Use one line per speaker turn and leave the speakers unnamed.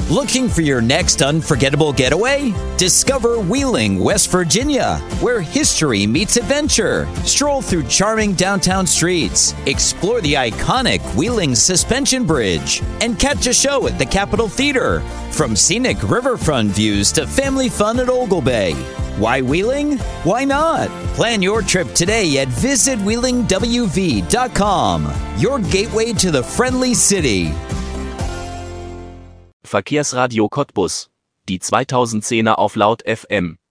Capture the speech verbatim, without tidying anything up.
Looking for your next unforgettable getaway? Discover Wheeling, West Virginia, where history meets adventure. Stroll through charming downtown streets, explore the iconic Wheeling Suspension Bridge, and catch a show at the Capitol Theater. From scenic riverfront views to family fun at Ogle Bay. Why Wheeling? Why not? Plan your trip today at visit wheeling w v dot com. Your gateway to the friendly city.
Verkehrsradio Cottbus. Die zweitausendzehner auf Laut F M.